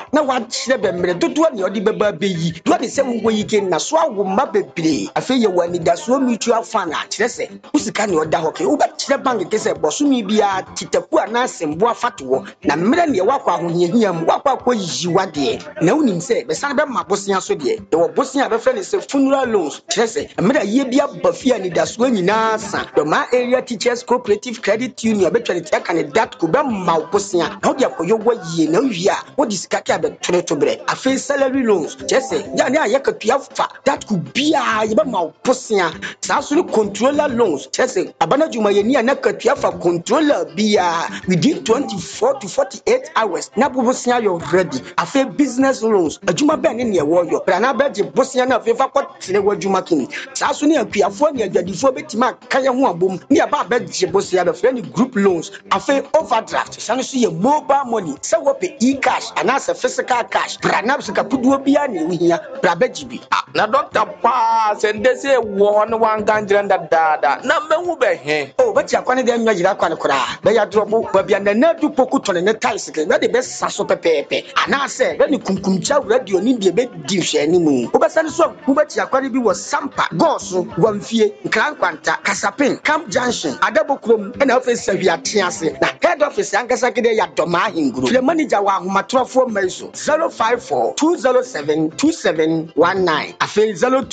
na wakyerɛ bɛmmerɛ dodoɔ ne ɔde bɛba bɛyi doɔ de sɛ wowɔ yi ke na so awo mma bebree afei yɛwɔ anidasoɔ mutual fund a kyerɛ sɛ wo sika ne ɔda hɔ ke wobɛkyerɛ bank ke sɛ bɔsome biara titapu anaa asɛmboa fato wɔ na mmerɛ neɛ woakɔ ahohiahia mu woakɔ akɔyiyi wadeɛ na wonim sɛ bɛsane bɛma bosea so deɛ yɛwɔ bosea a bɛfrɛ ne sɛ funeral loans kyerɛ sɛ mmerɛ yie bi aba fie anidasoɔ nyinaa sa dɔmaa area teachers cooperative credit union bɛtwa ne tia ka ne datco bɛma wo bosea na wode akɔyɛ wɔ yie na wowie a wode sika ke a bɛtore to berɛ afei salary loans kyerɛ sɛ yɛne a yɛkatua fa datco biara yɛbɛma wo bosea saa so ne controller loans kyerɛ sɛ abana adwumayɛni a na katua fa controller biara within 24 to 48 hours na bosea yɛ ready afei business loans adwuma bɛn ne neɛ wɔyɔ bra na bɛgye bosea na afei fa kɔtene wɔ adwuma kini saa so ne akuafoɔ ne adwadifoɔ bɛtumi aka yɛ ho abom ne aba bɛgye bosea bɛfrɛ ne group loans afei overdraft sane so yɛ mobile money sɛ wɔpɛ e-cash anaasɛ physical cash bra na sika puduo biara ne wohia bra bɛgye bi na doctor pa sende se wo no wan ganjira dada na mehu bɛhe o bɛti akwane de anwa yira kwane koraa bɛya drobo babia na nadu poku tone ne ties ke na de bɛsa so pɛpɛɛpɛ anaasɛ bɛ ne kunkumcha radio ni de bɛdi hwɛni mu wobɛsane so wo bɛti akwane bi wɔ sampa goso wamfie nkrankwanta kasapin camp junction adabokrom ɛna office sahiate ase na head office ankasa kede ya dɔma ahenguru fle manager wa ahomatrofo maiso 054 207 2719 afei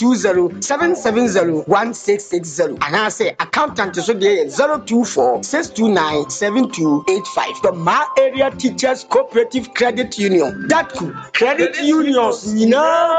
020-770-1660 anaasɛ accountant so deɛ 024-629-7285 dɔma area teachers cooperative credit union datco credit unions nyinaa